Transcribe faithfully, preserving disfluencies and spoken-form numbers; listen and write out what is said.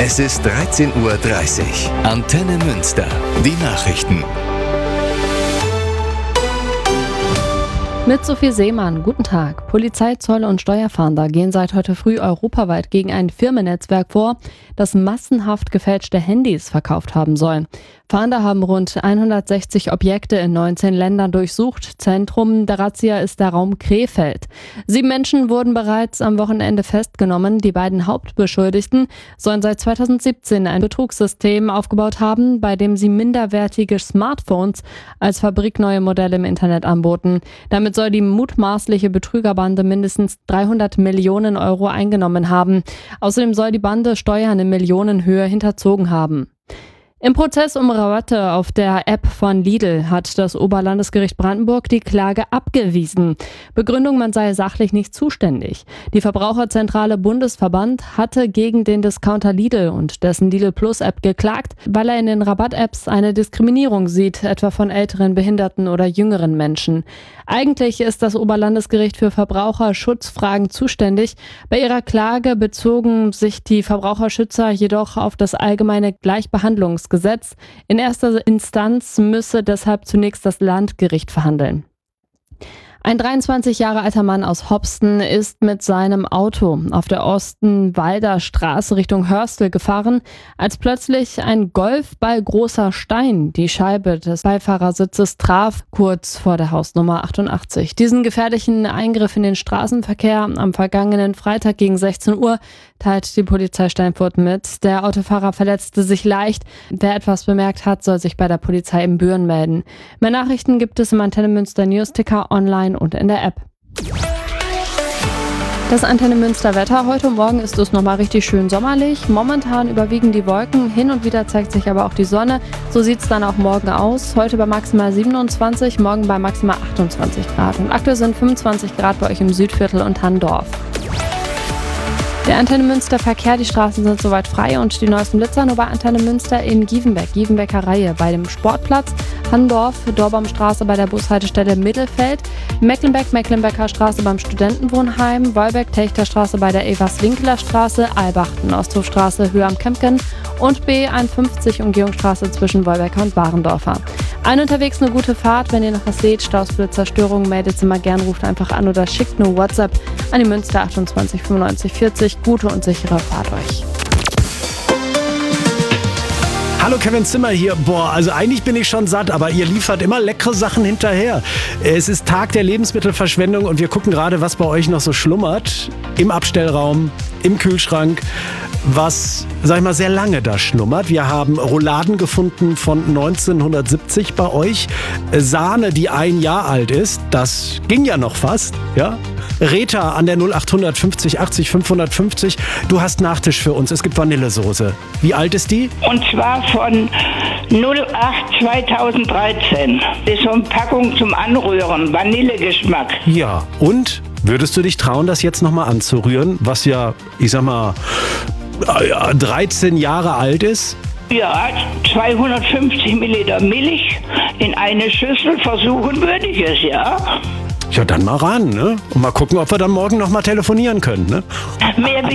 Es ist dreizehn Uhr dreißig. Antenne Münster. Die Nachrichten. Mit Sophie Seemann, guten Tag. Polizei, Zoll und Steuerfahnder gehen seit heute früh europaweit gegen ein Firmennetzwerk vor, das massenhaft gefälschte Handys verkauft haben soll. Fahnder haben rund hundertsechzig Objekte in neunzehn Ländern durchsucht. Zentrum der Razzia ist der Raum Krefeld. Sieben Menschen wurden bereits am Wochenende festgenommen. Die beiden Hauptbeschuldigten sollen seit zweitausendsiebzehn ein Betrugssystem aufgebaut haben, bei dem sie minderwertige Smartphones als fabrikneue Modelle im Internet anboten. Damit soll die mutmaßliche Betrügerbande mindestens dreihundert Millionen Euro eingenommen haben. Außerdem soll die Bande Steuern in Millionenhöhe hinterzogen haben. Im Prozess um Rabatte auf der App von Lidl hat das Oberlandesgericht Brandenburg die Klage abgewiesen. Begründung, man sei sachlich nicht zuständig. Die Verbraucherzentrale Bundesverband hatte gegen den Discounter Lidl und dessen Lidl Plus App geklagt, weil er in den Rabatt-Apps eine Diskriminierung sieht, etwa von älteren, behinderten oder jüngeren Menschen. Eigentlich ist das Oberlandesgericht für Verbraucherschutzfragen zuständig. Bei ihrer Klage bezogen sich die Verbraucherschützer jedoch auf das allgemeine Gleichbehandlungsgesetz. Gesetz. In erster Instanz müsse deshalb zunächst das Landgericht verhandeln. Ein dreiundzwanzig Jahre alter Mann aus Hopsten ist mit seinem Auto auf der Ostenwalder Straße Richtung Hörstel gefahren, als plötzlich ein golfballgroßer Stein die Scheibe des Beifahrersitzes traf, kurz vor der Hausnummer achtundachtzig. Diesen gefährlichen Eingriff in den Straßenverkehr am vergangenen Freitag gegen sechzehn Uhr teilt die Polizei Steinfurt mit. Der Autofahrer verletzte sich leicht. Wer etwas bemerkt hat, soll sich bei der Polizei in Büren melden. Mehr Nachrichten gibt es im Antenne Münster Newsticker online und in der App. Das Antenne Münster Wetter. Heute und morgen ist es nochmal richtig schön sommerlich. Momentan überwiegen die Wolken. Hin und wieder zeigt sich aber auch die Sonne. So sieht es dann auch morgen aus. Heute bei maximal siebenundzwanzig, morgen bei maximal achtundzwanzig Grad. Und aktuell sind fünfundzwanzig Grad bei euch im Südviertel und Hanndorf. Der Antenne Münster Verkehr, die Straßen sind soweit frei und die neuesten Blitzer nur bei Antenne Münster in Gievenbeck, Gievenbecker Reihe, bei dem Sportplatz, Hanndorf, Dorbaumstraße bei der Bushaltestelle Mittelfeld, Mecklenbeck, Mecklenbecker Straße beim Studentenwohnheim, Wolbeck, Techterstraße bei der Evers-Winkler Straße, Albachten, Osthofstraße, Höhe am Kempken und B einundfünfzig Umgehungsstraße zwischen Wolbecker und Warendorfer. Ein unterwegs eine gute Fahrt, wenn ihr noch was seht, Staus, Blitzer, Störungen, meldet sie mal gern, ruft einfach an oder schickt eine WhatsApp an die Münster achtundzwanzig fünfundneunzig vierzig. Gute und sichere Fahrt euch. Hallo, Kevin Zimmer hier. Boah, also eigentlich bin ich schon satt, aber ihr liefert immer leckere Sachen hinterher. Es ist Tag der Lebensmittelverschwendung und wir gucken gerade, was bei euch noch so schlummert. Im Abstellraum, im Kühlschrank, was, sag ich mal, sehr lange da schlummert. Wir haben Rouladen gefunden von neunzehnhundertsiebzig bei euch. Sahne, die ein Jahr alt ist. Das ging ja noch fast, ja. Rita an der null acht fünfzig achtzig fünfhundertfünfzig. Du hast Nachtisch für uns. Es gibt Vanillesoße. Wie alt ist die? Und zwar von null acht zweitausenddreizehn. Das ist so eine Packung zum Anrühren. Vanillegeschmack. Ja, und würdest du dich trauen, das jetzt nochmal anzurühren, was ja, ich sag mal, dreizehn Jahre alt ist? Ja, zweihundertfünfzig Milliliter Milch in eine Schüssel. Versuchen würde ich es, ja. Ja, dann mal ran, ne? Und mal gucken, ob wir dann morgen nochmal telefonieren können, ne? Mehr